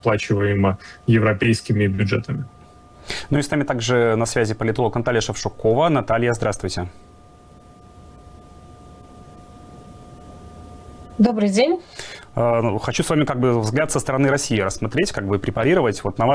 оплачиваемо европейскими бюджетами. Ну и с нами также на связи политолог Наталья Шевчукова. Наталья, здравствуйте. Добрый день. Хочу с вами взгляд со стороны России рассмотреть, препарировать. Вот на ваш